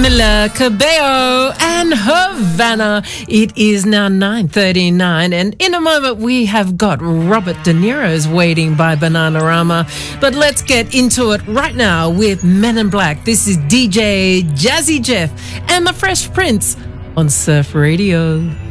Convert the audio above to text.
Camila Cabello and Havana. It is now 9:39, and in a moment we have got Robert De Niro's Waiting by Bananarama. But let's get into it right now with Men in Black. This is DJ Jazzy Jeff and the Fresh Prince on Surf Radio.